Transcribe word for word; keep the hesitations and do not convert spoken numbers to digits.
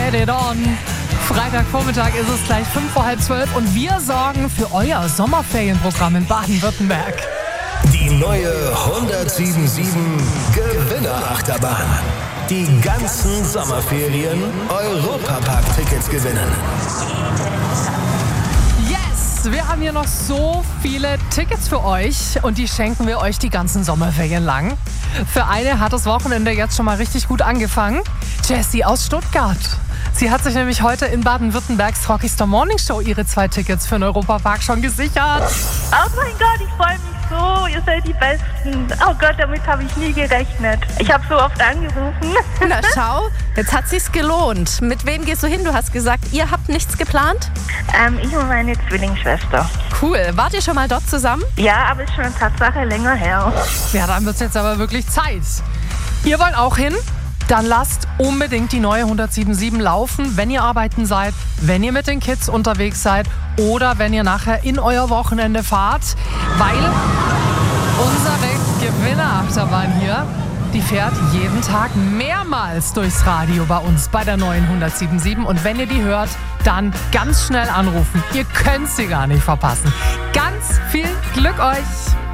Get It On. Freitagvormittag ist es gleich fünf vor halb zwölf und wir sorgen für euer Sommerferienprogramm in Baden-Württemberg. Die neue hundertsieben Gewinnerachterbahn. Die ganzen Sommerferien Europapark-Tickets gewinnen. Yes, wir haben hier noch so viele Tickets für euch und die schenken wir euch die ganzen Sommerferien lang. Für eine hat das Wochenende jetzt schon mal richtig gut angefangen. Jessie aus Stuttgart. Sie hat sich nämlich heute in Baden-Württembergs Rockstar Morning Show ihre zwei Tickets für den Europapark schon gesichert. Oh mein Gott, ich freue mich so. Ihr seid die Besten. Oh Gott, damit habe ich nie gerechnet. Ich habe so oft angerufen. Na schau, jetzt hat sich's gelohnt. Mit wem gehst du hin? Du hast gesagt, ihr habt nichts geplant? Ähm, ich und meine Zwillingsschwester. Cool. Wart ihr schon mal dort zusammen? Ja, aber ist schon eine Tatsache länger her. Ja, dann wird's jetzt aber wirklich Zeit. Ihr wollt auch hin? Dann lasst unbedingt die neue hundertsieben laufen, wenn ihr arbeiten seid, wenn ihr mit den Kids unterwegs seid oder wenn ihr nachher in euer Wochenende fahrt, weil unsere Gewinnerachterbahn hier, die fährt jeden Tag mehrmals durchs Radio bei uns bei der neuen hundertsieben und wenn ihr die hört, dann ganz schnell anrufen. Ihr könnt sie gar nicht verpassen. Ganz viel Glück euch!